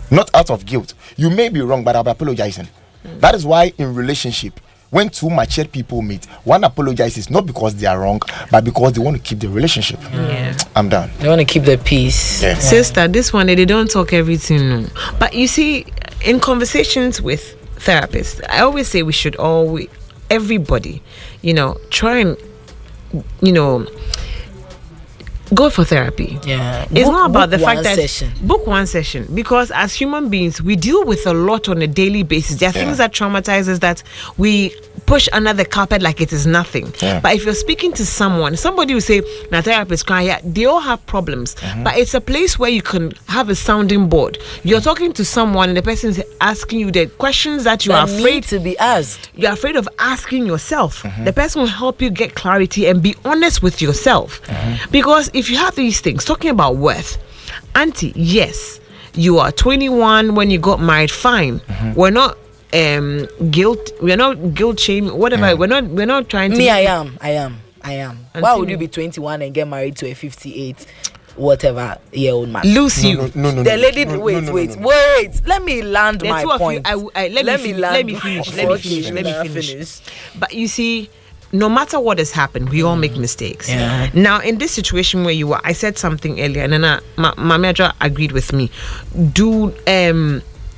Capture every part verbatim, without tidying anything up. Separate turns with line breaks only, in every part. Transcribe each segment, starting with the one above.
not out of guilt. You may be wrong, but I'll be apologizing. Mm. That is why in relationship, when two mature people meet, one apologizes not because they are wrong, but because they want to keep the relationship.
Yeah.
I'm done.
They want to keep the peace.
Yeah.
Sister, this one, they don't talk everything. No. But you see, in conversations with therapists, I always say we should always, everybody, you know, try and, you know, go for therapy.
Yeah.
It's
book,
not about the fact that
session.
book one session, because as human beings we deal with a lot on a daily basis. There are yeah. things that traumatize us that we push under the carpet like it is nothing. Yeah. But if you're speaking to someone, somebody will say, "Na therapist cry." Yeah, they all have problems, mm-hmm. but it's a place where you can have a sounding board. You're talking to someone, and the person is asking you the questions that you
that
are afraid
need to be asked.
You're afraid of asking yourself.
Mm-hmm.
The person will help you get clarity and be honest with yourself, mm-hmm. because if you have these things, talking about worth, auntie, yes, you are twenty-one when you got married, fine. Mm-hmm. We're not um guilt we're not guilt shaming, whatever. yeah. we're not we're not trying to
me I am I am I am auntie, why would you be twenty-one and get married to a fifty-eight whatever year old man?
Lose you.
No, no, no, no,
the lady
no,
wait
no, no,
wait
no, no.
wait let me land
the
my point.
You, I, I, let,
let
me,
me land
let me finish let me finish let me finish, finish. But you see, no matter what has happened, we all make mistakes.
Yeah.
Now, in this situation where you were, I said something earlier, and then I, my, my manager agreed with me. Do um,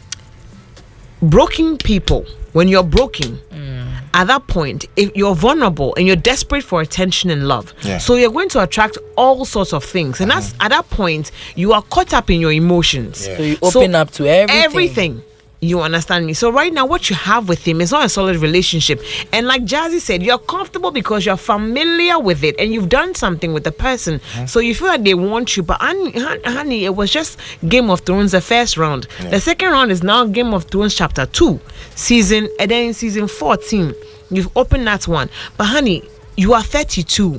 broken people, when you're broken, mm. at that point, if you're vulnerable and you're desperate for attention and love,
yeah.
so you're going to attract all sorts of things, and mm. that's at that point you are caught up in your emotions.
Yeah. So you open so up to everything.
Everything. You understand me? So right now, what you have with him is not a solid relationship. And like Jazzy said, you're comfortable because you're familiar with it and you've done something with the person. Mm-hmm. So you feel like they want you. But honey, honey, it was just Game of Thrones, the first round. Yeah. The second round is now Game of Thrones chapter two, season, and then season fourteen. You've opened that one. But honey, you are thirty-two.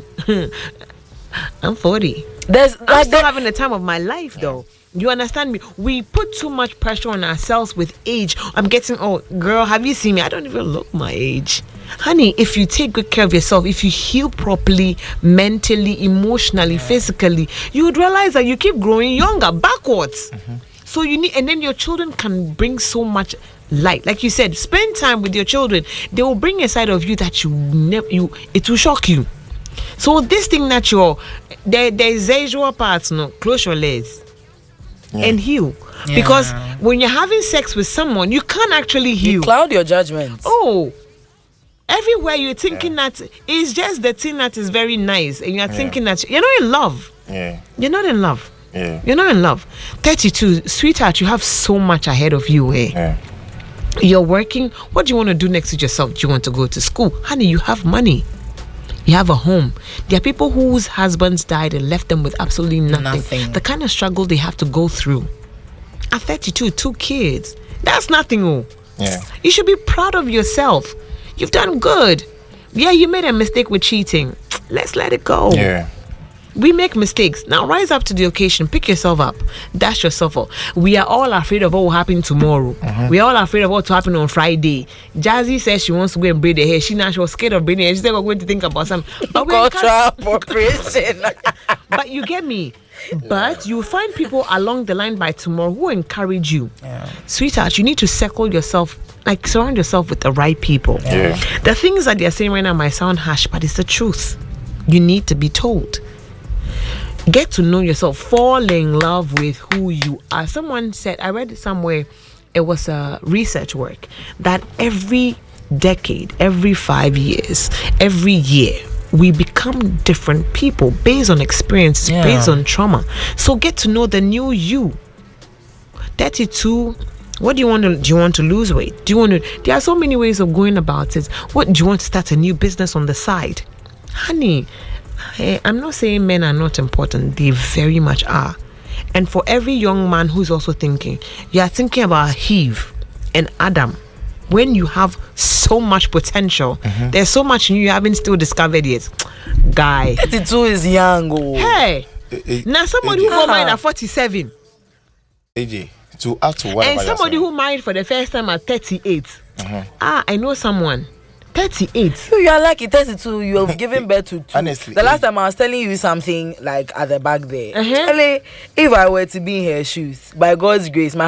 I'm forty.
There's,
I'm
like
still
the-
having the time of my life, though. You understand me? We put too much pressure on ourselves with age. I'm getting old. Girl, have you seen me? I don't even look my age. Honey, if you take good care of yourself, if you heal properly, mentally, emotionally, yeah. physically, you would realize that you keep growing younger, backwards. Mm-hmm. So you need, and then your children can bring so much light. Like you said, spend time with your children. They will bring a side of you that you never, you, it will shock you. So this thing that you're, there, there's visual parts, no, close your legs. Yeah. And heal, yeah. because when you're having sex with someone, you can't actually heal.
You cloud your judgment.
Oh, everywhere you're thinking yeah. that it's just the thing that is very nice, and you're yeah. thinking that you're not in love.
Yeah,
you're not in love.
Yeah,
you're not in love. thirty-two, sweetheart, you have so much ahead of you. Eh?
Yeah.
You're working. What do you want to do next to yourself? Do you want to go to school, honey? You have money. You have a home. There are people whose husbands died and left them with absolutely nothing.
nothing.
The kind of struggle they have to go through. At thirty-two, two kids. That's nothing. Oh.
Yeah.
You should be proud of yourself. You've done good. Yeah, you made a mistake with cheating. Let's let it go.
Yeah.
We make mistakes. Now rise up to the occasion. Pick yourself up. Dash yourself up. We are all afraid of what will happen tomorrow. Mm-hmm. We are all afraid of what will happen on Friday. Jazzy says she wants to go and braid her hair. She now she was scared of braiding her hair. She said we're going to think about something. But
cultural appropriation.
But you get me. But you find people along the line by tomorrow who encourage you.
Yeah.
Sweetheart, you need to circle yourself, like surround yourself with the right people.
Yeah.
The things that they're saying right now might sound harsh, but it's the truth. You need to be told. Get to know yourself. Fall in love with who you are. Someone said, I read it somewhere, it was a research work, that every decade, every five years, every year, we become different people based on experiences, yeah. based on trauma. So get to know the new you. thirty-two, what do you want to do? You want to lose weight? Do you want to? There are so many ways of going about it. What do you want to start a new business on the side? Honey, Hey, I'm not saying men are not important. They very much are. And for every young man who's also thinking, you are thinking about Eve and Adam. When you have so much potential, mm-hmm. there's so much new you haven't still discovered yet. Guy.
thirty-two is young. Oh.
Hey. Uh, uh, now somebody uh, who got married at forty-seven.
A J, to add to what
and somebody who married for the first time at thirty-eight. Mm-hmm. Ah, I know someone. thirty-eight.
You are lucky. thirty-two. You have given birth to two.
Honestly,
the last time I was telling you something like at the back there.
Uh-huh.
Really, if I were to be in her shoes, by God's grace, my